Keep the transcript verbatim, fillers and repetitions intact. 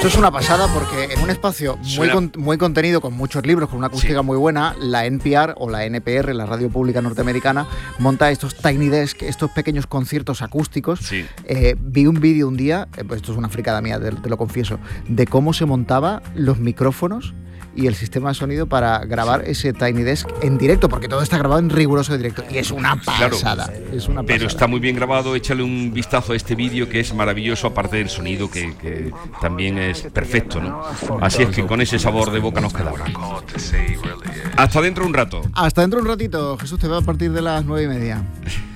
Esto es una pasada porque en un espacio muy, con, muy contenido, con muchos libros, con una acústica sí. muy buena, la N P R o la N P R, la radio pública norteamericana, monta estos Tiny Desk, estos pequeños conciertos acústicos. Sí. Eh, vi un vídeo un día, eh, pues esto es una fricada mía, te, te lo confieso, de cómo se montaba los micrófonos y el sistema de sonido para grabar sí. ese Tiny Desk en directo, porque todo está grabado en riguroso directo y es una pasada, claro, es una pasada. Pero está muy bien grabado, échale un vistazo a este vídeo que es maravilloso, aparte del sonido que, que también es perfecto, ¿no? Así es que con ese sabor de boca nos quedamos. Hasta dentro un rato. Hasta dentro un ratito, Jesús, te veo a partir de las nueve y media.